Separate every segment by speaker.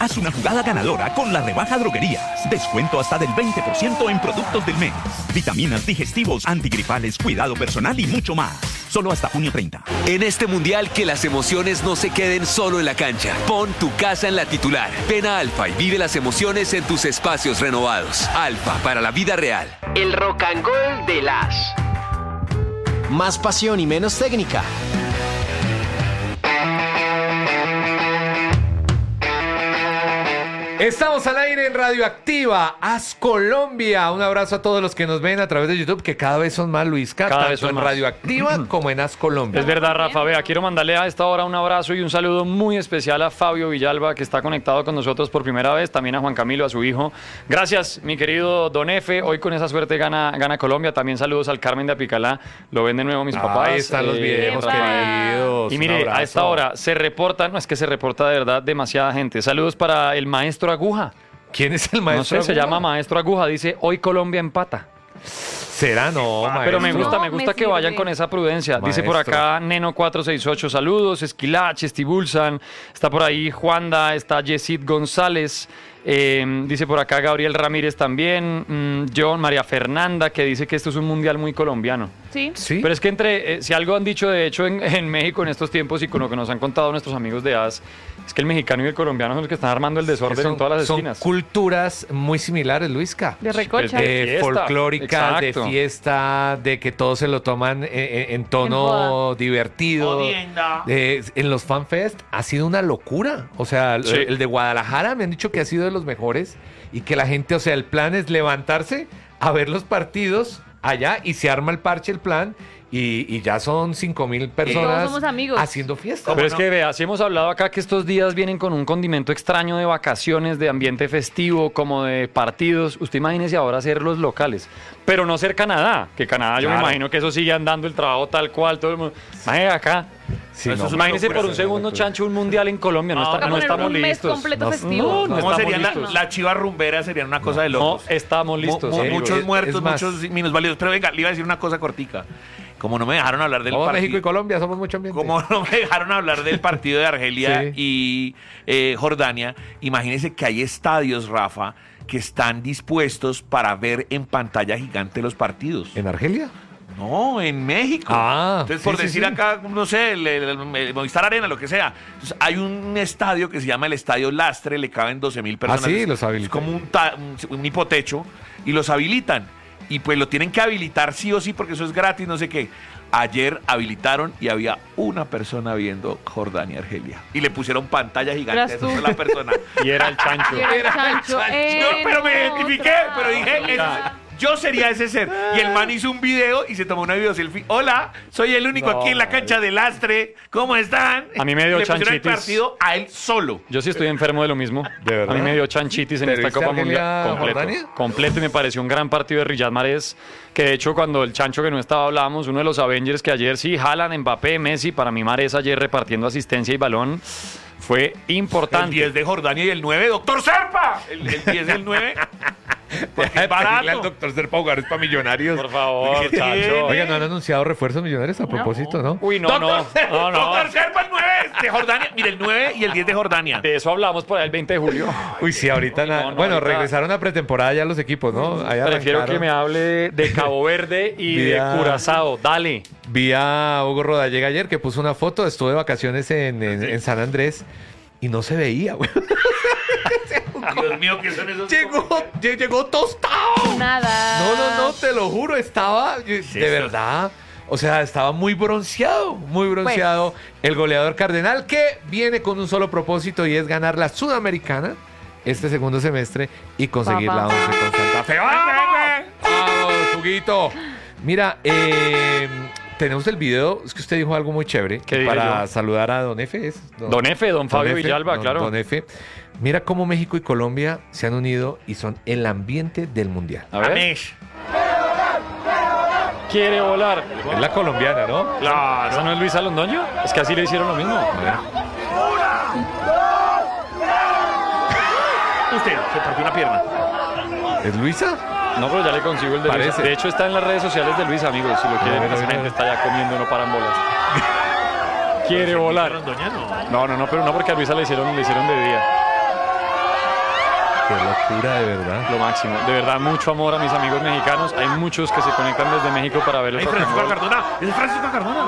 Speaker 1: Haz una jugada ganadora con la rebaja Droguerías. Descuento hasta del 20% en productos del mes. Vitaminas, digestivos, antigripales, cuidado personal y mucho más. Solo hasta junio 30.
Speaker 2: En este mundial, que las emociones no se queden solo en la cancha. Pon tu casa en la titular. Ven a Alfa y vive las emociones en tus espacios renovados. Alfa, para la vida real.
Speaker 3: El rock and roll de las.
Speaker 4: Más pasión y menos técnica.
Speaker 5: Estamos al aire en Radioactiva, Haz Colombia. Un abrazo a todos los que nos ven a través de YouTube, que cada vez son más, Luisca,
Speaker 6: Cada vez
Speaker 5: tanto
Speaker 6: son
Speaker 5: en
Speaker 6: más.
Speaker 5: Radioactiva como en Haz Colombia.
Speaker 6: Es verdad, Rafa. Vea, quiero mandarle a esta hora un abrazo y un saludo muy especial a Fabio Villalba, que está conectado con nosotros por primera vez. También a Juan Camilo, a su hijo. Gracias, mi querido Don Efe. Hoy con esa suerte gana Colombia. También saludos al Carmen de Apicalá. Lo ven de nuevo mis papás.
Speaker 5: Ahí están los viejos queridos.
Speaker 6: Y
Speaker 5: Un
Speaker 6: mire,
Speaker 5: abrazo.
Speaker 6: a esta hora se reporta, no es que se reporta de verdad demasiada gente. Saludos para el maestro Aguja.
Speaker 5: ¿Quién es el
Speaker 6: No
Speaker 5: maestro?
Speaker 6: sé, se
Speaker 5: Aguja?
Speaker 6: llama Maestro Aguja. Dice, hoy Colombia empata.
Speaker 5: ¿Será? No, maestro.
Speaker 6: Pero me
Speaker 7: No,
Speaker 6: gusta
Speaker 7: me
Speaker 6: que vayan
Speaker 7: sirve.
Speaker 6: con esa prudencia. Dice por
Speaker 5: Maestro.
Speaker 6: acá Neno468, saludos, Esquilach, Estibulsan, está por ahí Juanda, está Yesid González, dice por acá Gabriel Ramírez también, John, María Fernanda, que dice que esto es un mundial muy colombiano.
Speaker 7: Sí.
Speaker 5: ¿Sí?
Speaker 6: Pero es que si algo han dicho de hecho en México en estos tiempos y con lo que nos han contado nuestros amigos de AS, es que el mexicano y el colombiano son los que están armando el desorden en todas las
Speaker 5: son
Speaker 6: esquinas.
Speaker 5: culturas muy similares, Luisca.
Speaker 7: De recocha.
Speaker 6: De fiesta.
Speaker 5: Folclóricas, de
Speaker 6: Exacto.
Speaker 5: fiesta, de que todos se lo toman en tono
Speaker 7: joda.
Speaker 5: divertido. En los FanFest ha sido una locura. O sea,
Speaker 6: Sí.
Speaker 5: el de Guadalajara me han dicho que ha sido de los mejores y que la gente, o sea, el plan es levantarse a ver los partidos allá y se arma el parche, el plan. Y ya son 5,000 personas
Speaker 7: Todos somos amigos.
Speaker 5: haciendo fiesta.
Speaker 6: Pero es que vea, si hemos hablado acá que estos días vienen con un condimento extraño de vacaciones, de ambiente festivo, como de partidos. Usted imagínese ahora hacer los locales, pero no ser Canadá, que Canadá yo me
Speaker 5: Claro.
Speaker 6: imagino que eso sigue andando el trabajo tal cual, todo el mundo. Imagínese acá.
Speaker 5: Sí,
Speaker 8: Eso
Speaker 5: no.
Speaker 8: es una
Speaker 6: Imagínese
Speaker 8: locura,
Speaker 6: por un segundo, Chancho, un mundial en Colombia. No,
Speaker 8: No,
Speaker 7: Toca
Speaker 6: no
Speaker 7: poner
Speaker 6: estamos
Speaker 7: un mes
Speaker 6: listos.
Speaker 7: completo
Speaker 6: No,
Speaker 7: festivo.
Speaker 6: no
Speaker 8: ¿Cómo
Speaker 6: estamos
Speaker 8: serían
Speaker 6: listos.
Speaker 8: la chiva rumbera? Serían una cosa de
Speaker 6: No
Speaker 8: locos.
Speaker 6: estamos listos. amigo.
Speaker 8: Muchos
Speaker 5: Es
Speaker 8: muertos,
Speaker 5: más.
Speaker 8: muchos minusválidos. Pero venga, le iba a decir una cosa cortica. Como no me dejaron hablar del
Speaker 5: Somos
Speaker 8: partido.
Speaker 5: México y Colombia, somos mucho ambiente.
Speaker 8: Como no me dejaron hablar del partido de Argelia y Jordania, imagínense que hay estadios, Rafa, que están dispuestos para ver en pantalla gigante los partidos.
Speaker 5: ¿En Argelia?
Speaker 8: No, en México.
Speaker 5: Ah,
Speaker 8: Entonces,
Speaker 5: sí,
Speaker 8: por
Speaker 5: sí,
Speaker 8: decir
Speaker 5: sí.
Speaker 8: acá, no sé, el Movistar Arena, lo que sea. Entonces, hay un estadio que se llama el Estadio Lastre, le caben 12,000 personas.
Speaker 5: sí, los
Speaker 8: Es
Speaker 5: habilitan.
Speaker 8: como un hipotecho y los habilitan. Y pues lo tienen que habilitar sí o sí porque eso es gratis, no sé qué. Ayer habilitaron y había una persona viendo Jordania-Argelia. Y le pusieron pantalla gigante a
Speaker 7: Eras
Speaker 8: esa
Speaker 7: tú.
Speaker 8: sola persona.
Speaker 6: Y era el Chancho.
Speaker 7: Y era el Chancho.
Speaker 8: No, pero me identifiqué, pero dije, yo sería ese ser. Y el man hizo un video y se tomó una video selfie. Hola, soy el único aquí en la cancha de Lastre. ¿Cómo están?
Speaker 6: A mí me dio
Speaker 8: Y le pusieron el
Speaker 6: chanchitis.
Speaker 8: partido a él solo.
Speaker 6: Yo sí estoy enfermo de lo mismo.
Speaker 5: ¿De verdad?
Speaker 6: A mí me dio chanchitis en
Speaker 5: ¿Pero
Speaker 6: esta
Speaker 5: viste
Speaker 6: Copa
Speaker 5: Argelia,
Speaker 6: Mundial.
Speaker 5: Jordania?
Speaker 6: Completo, y me pareció un gran partido de Riyad Mahrez, que de hecho cuando el Chancho que no estaba hablábamos, uno de los Avengers que ayer sí, Haaland, Mbappé, Messi, para mí Mahrez ayer repartiendo asistencia y balón, fue
Speaker 8: El
Speaker 6: importante.
Speaker 8: 10 de Jordania y el 9, Doctor Serpa. El 10 del 9. Porque es barato.
Speaker 5: El doctor Serpa jugar es para millonarios.
Speaker 6: Por favor,
Speaker 8: ¿Qué
Speaker 6: Chancho.
Speaker 8: tiene?
Speaker 5: Oigan, ¿no han anunciado refuerzos millonarios a propósito, no?
Speaker 6: Uy, no.
Speaker 8: Doctor Serpa, el 9 de Jordania. Mire, el 9 y el 10 de Jordania.
Speaker 6: De eso hablamos por ahí el 20 de julio.
Speaker 5: Uy, sí, ahorita nada.
Speaker 6: no,
Speaker 5: Bueno,
Speaker 6: ahorita-
Speaker 5: regresaron a pretemporada ya los equipos, ¿no? Ahí
Speaker 6: Prefiero
Speaker 5: arrancaron.
Speaker 6: que me hable de Cabo Verde y
Speaker 5: Vía-
Speaker 6: de Curazao. Dale.
Speaker 5: Vi a Hugo Rodallega ayer que puso una foto, estuve de vacaciones en San Andrés y no se veía, güey.
Speaker 8: Dios mío, ¿qué son esos?
Speaker 5: Llegó tostado.
Speaker 7: Nada.
Speaker 5: No, te lo juro, estaba, de verdad, o sea, estaba muy bronceado, el goleador Cardenal, que viene con un solo propósito y es ganar la Sudamericana este segundo semestre y conseguir la 11 con Santa Fe. ¡Vamos, Huguito! Mira, tenemos el video, es que usted dijo algo muy chévere
Speaker 6: ¿Qué dije
Speaker 5: para
Speaker 6: yo?
Speaker 5: saludar a Don Efe. ¿Es?
Speaker 6: Don Efe, don Fabio
Speaker 5: Efe,
Speaker 6: Villalba, claro.
Speaker 5: Don Efe. Mira cómo México y Colombia se han unido y son el ambiente del mundial.
Speaker 6: A ver.
Speaker 8: Amesh.
Speaker 6: Quiere volar.
Speaker 5: Es la colombiana, ¿no?
Speaker 6: Claro. ¿Esa no es Luisa Londoño? Es que así le hicieron lo mismo.
Speaker 8: Usted se partió una pierna.
Speaker 5: ¿Es Luisa?
Speaker 6: No, pero ya le consigo el de Luisa.
Speaker 5: Parece.
Speaker 6: De hecho, está en las redes sociales de Luisa, amigos. Si lo quieren,
Speaker 5: Mira,
Speaker 6: esa
Speaker 5: mira,
Speaker 6: gente
Speaker 5: mira.
Speaker 6: está ya comiendo, no paran bolas. Quiere volar.
Speaker 8: Rondoña, no.
Speaker 6: No, pero no porque a Luisa le hicieron de día.
Speaker 5: Qué locura, de verdad.
Speaker 6: Lo máximo. De verdad, mucho amor a mis amigos mexicanos. Hay muchos que se conectan desde México para ver el
Speaker 8: ¡Ay,
Speaker 6: rock and
Speaker 8: Francisco
Speaker 6: roll.
Speaker 8: Cardona! ¡Es Francisco Cardona!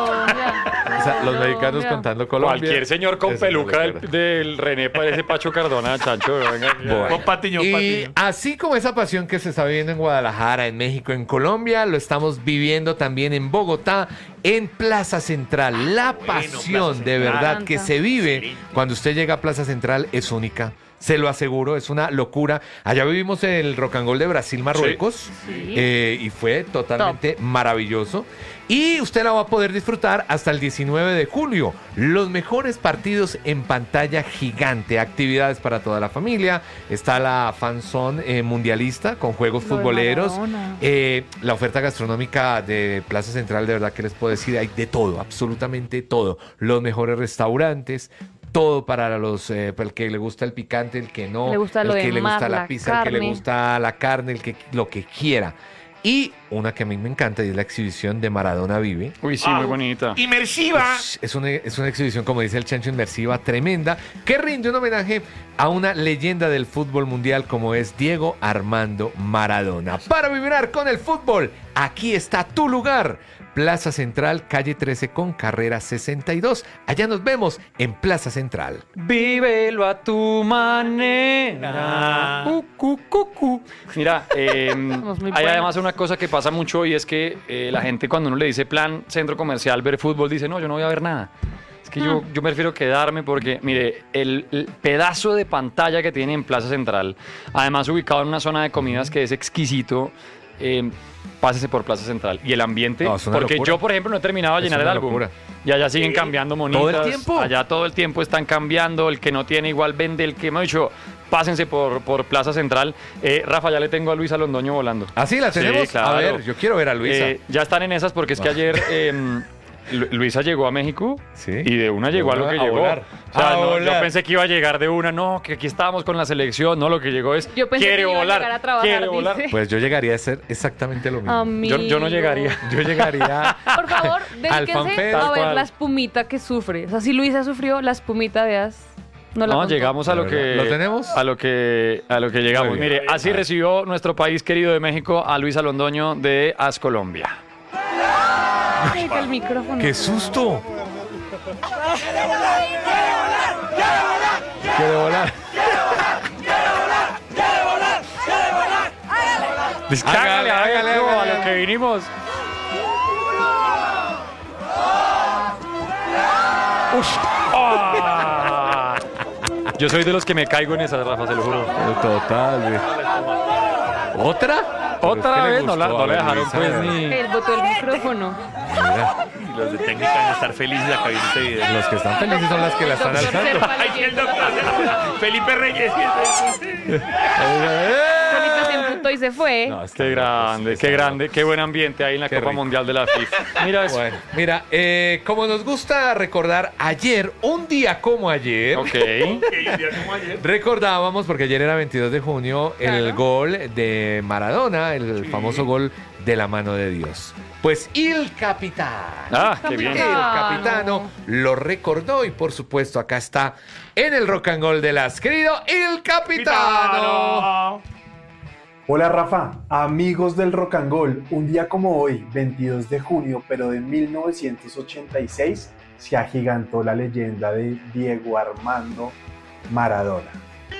Speaker 5: O sea, los mexicanos contando Colombia.
Speaker 6: Cualquier señor con
Speaker 5: Es una
Speaker 6: peluca
Speaker 5: locura.
Speaker 6: del René parece Pacho Cardona, Chancho. Venga,
Speaker 5: Bueno.
Speaker 8: Con Patiño,
Speaker 5: Y
Speaker 8: Patiño.
Speaker 5: así como esa pasión que se está viviendo en Guadalajara, en México, en Colombia, lo estamos viviendo también en Bogotá, en Plaza Central. La pasión de verdad que se vive cuando usted llega a Plaza Central es única. Se lo aseguro, es una locura. Allá vivimos el Rock and Roll de Brasil-Marruecos y fue totalmente maravilloso. Y usted la va a poder disfrutar hasta el 19 de julio. Los mejores partidos en pantalla gigante, actividades para toda la familia. Está la fanzone mundialista con juegos
Speaker 7: Lo de
Speaker 5: futboleros.
Speaker 7: Maradona.
Speaker 5: La oferta gastronómica de Plaza Central, de verdad que les puedo decir, hay de todo, absolutamente todo. Los mejores restaurantes. Todo para los para el que le gusta el picante, el que no,
Speaker 7: Le gusta
Speaker 5: el
Speaker 7: lo
Speaker 5: que
Speaker 7: de
Speaker 5: le
Speaker 7: mar,
Speaker 5: gusta la
Speaker 7: la
Speaker 5: pizza, el que le
Speaker 7: carne.
Speaker 5: gusta la carne, el que lo que quiera. Y una que a mí me encanta y es la exhibición de Maradona Vive.
Speaker 6: Uy, sí, muy bonita.
Speaker 8: ¡Inmersiva!
Speaker 5: Es una exhibición, como dice el Chancho, inmersiva, tremenda, que rinde un homenaje a una leyenda del fútbol mundial como es Diego Armando Maradona. Para vibrar con el fútbol, aquí está tu lugar. Plaza Central, calle 13 con carrera 62. Allá nos vemos en Plaza Central.
Speaker 6: Vívelo a tu manera. Cu. Mira,
Speaker 7: Somos muy
Speaker 6: hay
Speaker 7: buenos.
Speaker 6: además una cosa que pasa mucho y es que la gente cuando uno le dice plan centro comercial, ver fútbol, dice, no, yo no voy a ver nada. Es que yo prefiero quedarme porque, mire, el pedazo de pantalla que tiene en Plaza Central, además ubicado en una zona de comidas que es exquisito, pásese por Plaza Central. Y el ambiente,
Speaker 5: No, es una
Speaker 6: porque
Speaker 5: locura.
Speaker 6: yo, por ejemplo, no he terminado de
Speaker 5: Es
Speaker 6: llenar el
Speaker 5: una
Speaker 6: álbum.
Speaker 5: locura.
Speaker 6: Y allá siguen cambiando monitas.
Speaker 5: ¿Todo el tiempo?
Speaker 6: Allá todo el tiempo están cambiando. El que no tiene igual vende. El que me ha dicho, pásense por Plaza Central. Rafa, ya le tengo a Luisa Londoño volando.
Speaker 5: ¿Así la tenemos?
Speaker 6: Sí, claro.
Speaker 5: A ver, yo quiero ver a Luisa.
Speaker 6: Ya están en esas porque es que ayer Luisa llegó a México
Speaker 5: Sí.
Speaker 6: y de una llegó a lo que
Speaker 5: A
Speaker 6: llegó.
Speaker 5: volar.
Speaker 6: O sea,
Speaker 5: A
Speaker 6: no, yo
Speaker 5: volar.
Speaker 6: pensé que iba a llegar de una, no, que aquí estábamos con la selección, no, lo que llegó es,
Speaker 7: Yo pensé
Speaker 6: quiere
Speaker 7: que iba a
Speaker 6: volar,
Speaker 7: llegar a trabajar,
Speaker 6: quiere volar.
Speaker 7: dice.
Speaker 5: Pues yo llegaría a ser exactamente lo mismo.
Speaker 6: Yo no llegaría.
Speaker 5: Yo llegaría
Speaker 7: Por favor,
Speaker 5: Al
Speaker 7: dedíquense
Speaker 5: fanfare.
Speaker 7: a
Speaker 6: Tal
Speaker 7: ver
Speaker 6: cual.
Speaker 7: la espumita que sufre. O sea, si Luisa sufrió, la espumita, veas, no la
Speaker 6: No,
Speaker 7: contó.
Speaker 6: llegamos a lo
Speaker 5: La
Speaker 6: que
Speaker 5: verdad. ¿Lo tenemos?
Speaker 6: a lo que llegamos.
Speaker 5: Muy bien.
Speaker 6: Mire, así recibió nuestro país querido de México a Luisa Londoño de As Colombia.
Speaker 7: Deja el micrófono.
Speaker 5: ¡Qué susto! ¡Quiere volar!
Speaker 6: Hágale,
Speaker 5: hágale,
Speaker 6: a
Speaker 5: hágale.
Speaker 6: lo que vinimos. Ush. Ah. Yo soy de los que me caigo en esas, Rafa, se lo juro.
Speaker 5: Total. güey. ¿Otra? Pero es
Speaker 6: Otra
Speaker 5: que le
Speaker 6: vez no la,
Speaker 5: gustó,
Speaker 6: no
Speaker 5: a
Speaker 6: le
Speaker 5: ver,
Speaker 6: dejaron
Speaker 5: Luisa.
Speaker 6: pues ni...
Speaker 7: Él botó el micrófono.
Speaker 5: Mira,
Speaker 8: Y los de técnica van a estar felices de acá viendo este video.
Speaker 5: los que están felices son las que la están
Speaker 7: Doctor
Speaker 5: alzando.
Speaker 7: Serpa
Speaker 8: Ay, el
Speaker 7: leyendo la
Speaker 8: doctor
Speaker 7: palabra.
Speaker 8: Felipe Reyes.
Speaker 7: Felipe se emputó y se fue.
Speaker 5: No, están
Speaker 6: Qué grande,
Speaker 5: locos,
Speaker 6: qué
Speaker 5: están
Speaker 6: grande,
Speaker 5: locos.
Speaker 6: qué buen ambiente ahí en la
Speaker 5: Qué
Speaker 6: Copa
Speaker 5: rico.
Speaker 6: Mundial de la FIFA. Mira eso.
Speaker 5: Bueno, mira, como nos gusta recordar ayer, un día como ayer,
Speaker 6: Ok.
Speaker 5: recordábamos, porque ayer era 22 de junio, el
Speaker 7: Claro.
Speaker 5: gol de Maradona, el famoso gol de la mano de Dios. Pues el capitán.
Speaker 6: Ah, qué bien.
Speaker 5: El capitano lo recordó y por supuesto acá está en el Rock and Roll de las, querido el capitano.
Speaker 9: Hola Rafa, amigos del Rock and Roll, un día como hoy, 22 de junio, pero de 1986, se agigantó la leyenda de Diego Armando Maradona.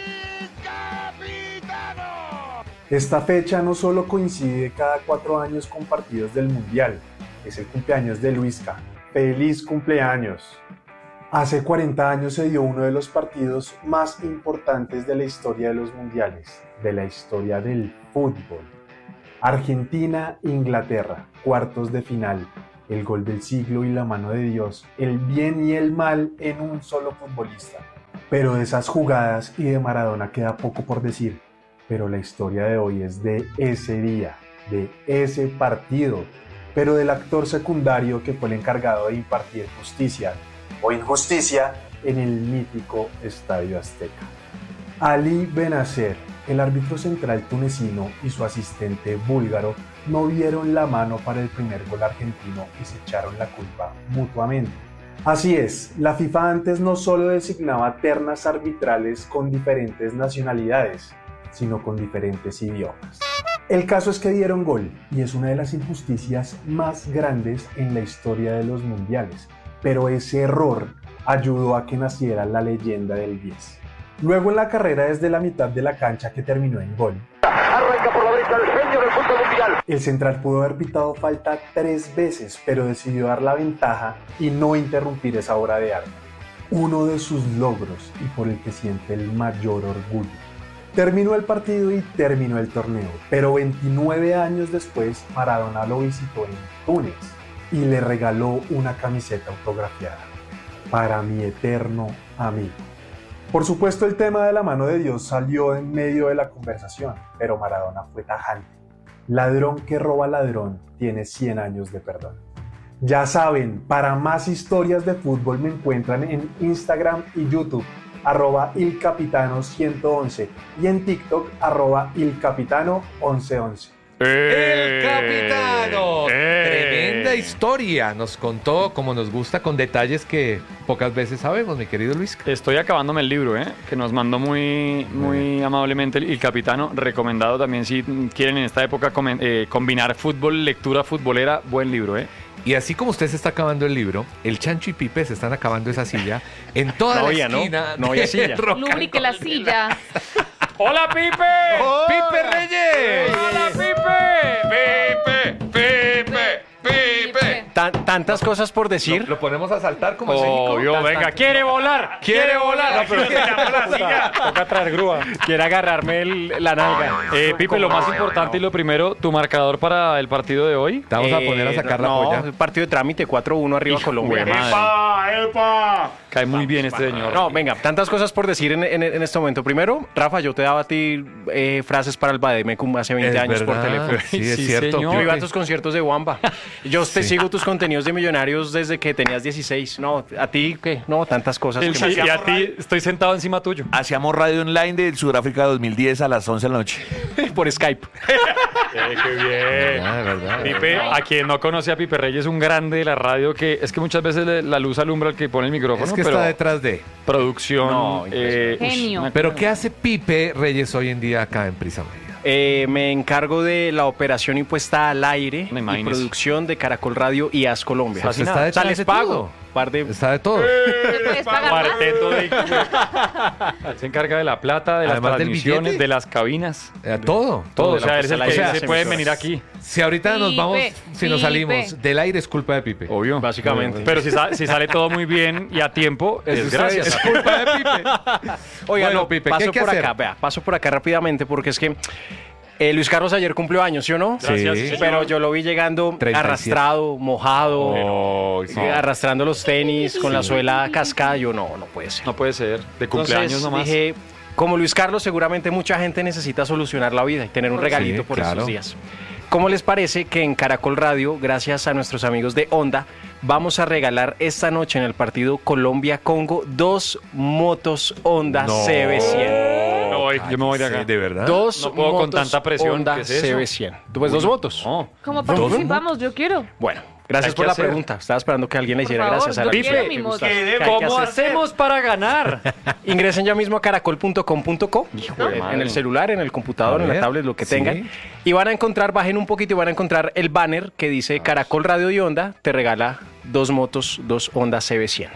Speaker 9: Esta fecha no solo coincide cada 4 años con partidos del Mundial, es el cumpleaños de Luisca. ¡Feliz cumpleaños! Hace 40 años se dio uno de los partidos más importantes de la historia de los mundiales, de la historia del fútbol. Argentina-Inglaterra, cuartos de final, el gol del siglo y la mano de Dios, el bien y el mal en un solo futbolista. Pero de esas jugadas y de Maradona queda poco por decir, pero la historia de hoy es de ese día, de ese partido, pero del actor secundario que fue el encargado de impartir justicia o injusticia en el mítico Estadio Azteca. Ali Benacer, el árbitro central tunecino y su asistente búlgaro no vieron la mano para el primer gol argentino y se echaron la culpa mutuamente. Así es, la FIFA antes no solo designaba ternas arbitrales con diferentes nacionalidades, sino con diferentes idiomas. El caso es que dieron gol, y es una de las injusticias más grandes en la historia de los mundiales, pero ese error ayudó a que naciera la leyenda del 10. Luego en la carrera desde la mitad de la cancha que terminó en gol,
Speaker 3: Arranca por la derecha el genio del fútbol mundial.
Speaker 9: el central pudo haber pitado falta 3 veces, pero decidió dar la ventaja y no interrumpir esa obra de arte. Uno de sus logros y por el que siente el mayor orgullo. Terminó el partido y terminó el torneo, pero 29 años después Maradona lo visitó en Túnez y le regaló una camiseta autografiada. Para mi eterno amigo. Por supuesto, el tema de la mano de Dios salió en medio de la conversación, pero Maradona fue tajante. Ladrón que roba ladrón tiene 100 años de perdón. Ya saben, para más historias de fútbol me encuentran en Instagram y YouTube, @ilcapitano111 y en TikTok, @ilcapitano1111.
Speaker 5: ¡El Capitano! Tremenda historia. Nos contó como nos gusta con detalles que pocas veces sabemos, mi querido Luis.
Speaker 6: Estoy acabándome el libro, que nos mandó muy amablemente el Capitano. Recomendado también si quieren en esta época combinar fútbol, lectura futbolera. Buen libro,
Speaker 5: Y así como usted se está acabando el libro, el Chancho y Pipe se están acabando esa silla en toda la esquina.
Speaker 6: No había silla.
Speaker 7: Lubrique la silla.
Speaker 6: ¡Hola, Pipe!
Speaker 5: ¡Oh! ¡Pipe Reyes!
Speaker 6: ¡Hola, Pipe!
Speaker 7: Pipe.
Speaker 10: Tantas cosas por decir.
Speaker 5: Lo ponemos a saltar como en
Speaker 6: Oh,
Speaker 5: México.
Speaker 6: yo, venga, ¡quiere volar!
Speaker 5: ¡Quiere volar!
Speaker 6: No, pero la silla. Toca traer grúa.
Speaker 10: Quiere agarrarme la nalga.
Speaker 6: Pipe, lo más importante y lo primero, tu marcador para el partido de hoy.
Speaker 5: Te vamos a poner a sacar la polla.
Speaker 10: Partido de trámite 4-1 arriba Colombia.
Speaker 6: ¡Epa! Cae muy bien este señor.
Speaker 10: No, venga, tantas cosas por decir en este momento. Primero, Rafa, yo te daba a ti frases para el Bademecum hace 20 años por teléfono.
Speaker 5: Sí, es
Speaker 6: Sí,
Speaker 5: cierto.
Speaker 6: señor.
Speaker 10: Yo iba a tus conciertos de Wamba. Yo te sigo tus contenidos de Millonarios desde que tenías 16. No, a ti, ¿qué? No, tantas cosas.
Speaker 6: Sí, y a ti estoy sentado encima tuyo.
Speaker 8: Hacíamos radio online de Sudáfrica 2010 a las 11 de la noche.
Speaker 10: por Skype.
Speaker 6: ¡Qué bien!
Speaker 5: verdad.
Speaker 6: Pipe, a quien no conoce a Pipe Reyes, un grande de la radio que es que muchas veces la luz alumbra al que pone el micrófono,
Speaker 5: Es que
Speaker 6: pero
Speaker 5: está detrás de.
Speaker 6: producción.
Speaker 10: No,
Speaker 7: Genio.
Speaker 5: Pero ¿qué hace Pipe Reyes hoy en día acá en Prisa Media?
Speaker 10: Me encargo de la operación impuesta al aire
Speaker 6: No
Speaker 10: y
Speaker 6: imagines.
Speaker 10: producción de Caracol Radio y AS Colombia.
Speaker 5: Pues está detrás
Speaker 10: les
Speaker 5: de
Speaker 10: pago.
Speaker 5: todo.
Speaker 10: Par de...
Speaker 5: Está de todo.
Speaker 7: ¿Te puedes pagar más?
Speaker 6: Cuarteto de... Él se encarga de la plata, de
Speaker 5: Además
Speaker 6: las
Speaker 5: del
Speaker 6: transmisiones,
Speaker 5: billete.
Speaker 6: de las cabinas.
Speaker 5: Todo.
Speaker 6: Todo.
Speaker 10: de
Speaker 6: O sea,
Speaker 10: la
Speaker 6: él es el
Speaker 10: puesta
Speaker 6: que
Speaker 10: al aire,
Speaker 6: se
Speaker 10: las
Speaker 6: pueden
Speaker 10: emisoras.
Speaker 6: venir aquí.
Speaker 5: Si ahorita nos vamos, si nos
Speaker 7: Pipe.
Speaker 5: salimos del aire es culpa de Pipe.
Speaker 6: Obvio.
Speaker 10: Básicamente.
Speaker 6: Pero si sale todo muy bien y a tiempo, es gracias.
Speaker 5: Es culpa de Pipe.
Speaker 10: Oiga,
Speaker 5: Bueno,
Speaker 10: no,
Speaker 5: Pipe, ¿qué
Speaker 10: paso
Speaker 5: hay que
Speaker 10: por
Speaker 5: hacer?
Speaker 10: acá, vea, paso por acá rápidamente porque es que Luis Carlos ayer cumplió años, ¿sí o no?
Speaker 6: Gracias,
Speaker 5: Sí.
Speaker 6: señor.
Speaker 10: Pero yo lo vi llegando
Speaker 5: 37.
Speaker 10: arrastrado, mojado,
Speaker 5: Oh, sí.
Speaker 10: arrastrando los tenis con la suela cascada. Yo no puede ser.
Speaker 6: No puede ser. De cumpleaños
Speaker 10: Entonces,
Speaker 6: nomás.
Speaker 10: dije, como Luis Carlos, seguramente mucha gente necesita solucionar la vida y tener un regalito por
Speaker 5: claro.
Speaker 10: estos días. ¿Cómo les parece que en Caracol Radio, gracias a nuestros amigos de Honda, vamos a regalar esta noche en el partido Colombia-Congo 2 motos Honda CB100?
Speaker 6: Me voy, yo me voy de acá.
Speaker 5: Sí, ¿de verdad?
Speaker 10: 2
Speaker 6: No puedo con
Speaker 10: motos
Speaker 6: tanta presión,
Speaker 10: Honda
Speaker 6: ¿qué es eso?
Speaker 10: CB100. Pues 2 motos.
Speaker 6: No.
Speaker 7: ¿Cómo participamos? Yo quiero.
Speaker 10: Bueno, gracias
Speaker 6: Hay
Speaker 10: por
Speaker 6: que
Speaker 10: la
Speaker 6: hacer.
Speaker 10: pregunta. Estaba esperando que alguien le
Speaker 7: Por
Speaker 10: hiciera
Speaker 7: favor,
Speaker 10: gracias a la
Speaker 7: yo
Speaker 10: Pipe.
Speaker 7: quiero mi moto.
Speaker 10: ¿Qué hay que
Speaker 6: ¿Cómo
Speaker 10: hacer?
Speaker 6: hacemos para ganar?
Speaker 10: Ingresen ya mismo a caracol.com.co
Speaker 6: de madre.
Speaker 10: en el celular, en el computador,
Speaker 5: A
Speaker 10: en la
Speaker 5: ver,
Speaker 10: tablet, lo que
Speaker 5: sí.
Speaker 10: tengan. Y van a encontrar, bajen un poquito y van a encontrar el banner que dice Caracol Radio y Honda te regala 2 motos, 2 Honda CB100.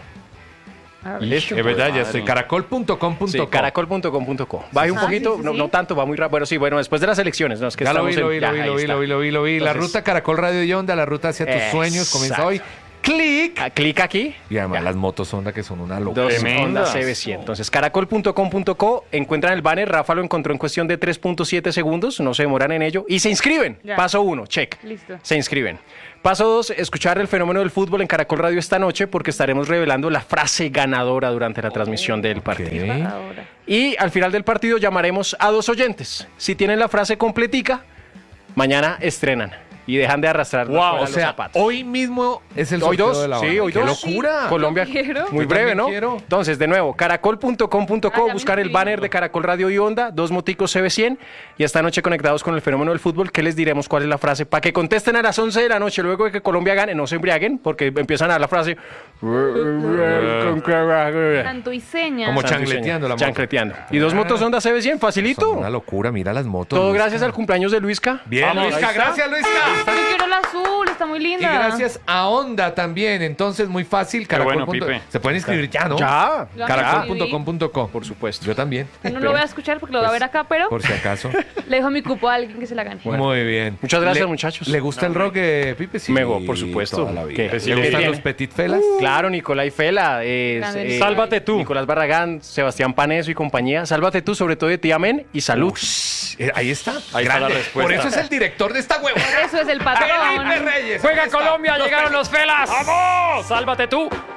Speaker 6: Listo.
Speaker 5: Es verdad, ya
Speaker 6: Madre.
Speaker 5: estoy. Caracol.com.co.
Speaker 10: Sí, caracol.com.co. Baje un poquito,
Speaker 7: sí, sí,
Speaker 10: no
Speaker 7: sí.
Speaker 10: tanto, va muy rápido. Bueno, sí, bueno, después de las elecciones, no es que
Speaker 5: Ya lo
Speaker 10: estamos
Speaker 5: vi, lo vi,
Speaker 10: ya,
Speaker 5: lo vi,
Speaker 10: ahí
Speaker 5: lo vi,
Speaker 10: está.
Speaker 5: lo vi. La
Speaker 10: Entonces,
Speaker 5: ruta Caracol Radio y Onda, la ruta hacia tus sueños comienza
Speaker 10: Exacto.
Speaker 5: hoy. ¡Clic!
Speaker 10: Clic aquí.
Speaker 5: Y además
Speaker 10: Ya.
Speaker 5: las motos Honda que son una locura.
Speaker 10: 2
Speaker 6: Tremendas.
Speaker 10: Honda CB100. Entonces, caracol.com.co, encuentran el banner, Rafa lo encontró en cuestión de 3.7 segundos, no se demoran en ello, y se inscriben.
Speaker 7: Ya.
Speaker 10: Paso 1, check.
Speaker 7: Listo.
Speaker 10: Se inscriben. Paso 2, escuchar el fenómeno del fútbol en Caracol Radio esta noche porque estaremos revelando la frase ganadora durante la transmisión del partido.
Speaker 5: Ok.
Speaker 7: Ahora.
Speaker 10: Y al final del partido llamaremos a 2 oyentes. Si tienen la frase completica, mañana estrenan y dejan de arrastrar
Speaker 5: Wow,
Speaker 10: los
Speaker 5: o sea,
Speaker 10: zapatos.
Speaker 5: hoy mismo es el
Speaker 10: Hoy
Speaker 5: sorteo
Speaker 10: 2,
Speaker 5: de la hora.
Speaker 10: sí, hoy
Speaker 5: ¡Qué
Speaker 10: 2.
Speaker 5: locura!
Speaker 10: Colombia,
Speaker 7: Yo quiero.
Speaker 10: muy
Speaker 5: Yo
Speaker 10: breve,
Speaker 5: también
Speaker 10: ¿no?
Speaker 5: quiero.
Speaker 10: Entonces, de nuevo, caracol.com.co,
Speaker 7: me
Speaker 10: buscar el
Speaker 7: inscribo.
Speaker 10: banner de Caracol Radio y Onda, 2 moticos CB100, y esta noche conectados con el fenómeno del fútbol, ¿qué les diremos? ¿Cuál es la frase? Para que contesten a las 11 de la noche, luego de que Colombia gane, no se embriaguen, porque empiezan a dar la frase...
Speaker 7: Canto y seña.
Speaker 5: Como
Speaker 10: Santo y
Speaker 5: chancleteando la
Speaker 10: seña.
Speaker 5: moto.
Speaker 10: Chancleteando. Y 2 motos Honda CB100, facilito.
Speaker 5: Son una locura, mira las motos.
Speaker 10: Todo
Speaker 5: Luisca.
Speaker 10: gracias al cumpleaños de Luisca.
Speaker 5: Bien,
Speaker 10: Vamos,
Speaker 5: Luisca,
Speaker 10: ahí está.
Speaker 5: gracias, Luisca.
Speaker 7: Yo quiero la azul, está muy
Speaker 5: Y
Speaker 7: linda.
Speaker 5: gracias a Onda también. Entonces, muy fácil.
Speaker 6: Qué bueno,
Speaker 5: Caracol.
Speaker 6: Pipe.
Speaker 5: Se pueden inscribir ya, ¿no?
Speaker 10: Ya.
Speaker 7: Lo
Speaker 5: Caracol.com.co.
Speaker 10: Por supuesto.
Speaker 5: Yo también.
Speaker 7: No lo voy a escuchar porque lo voy a ver acá, pero
Speaker 5: Por si acaso.
Speaker 7: le dejo mi cupo a alguien que se la gane.
Speaker 5: Muy bien.
Speaker 10: Muchas gracias,
Speaker 5: Le-
Speaker 10: muchachos.
Speaker 5: ¿Le gusta el rock, Pipe? Sí.
Speaker 10: Mego, por supuesto.
Speaker 5: Toda la vida.
Speaker 10: ¿Qué?
Speaker 5: ¿Le gustan los Petit Felas?
Speaker 10: Claro, Nicolai Fela,
Speaker 7: Grande
Speaker 6: Sálvate tú.
Speaker 10: Nicolás Barragán, Sebastián Paneso y compañía. Sálvate tú, sobre todo de ti, amén, y salud.
Speaker 5: Ahí está.
Speaker 6: Ahí está la
Speaker 5: Grande.
Speaker 6: respuesta.
Speaker 5: Por eso es el director de esta huevona.
Speaker 7: Eso es el patrón.
Speaker 5: Felipe Reyes.
Speaker 6: ¡Juega
Speaker 5: Ahí está.
Speaker 6: Colombia! ¡Llegaron los Felas! ¡Vamos! ¡Sálvate tú!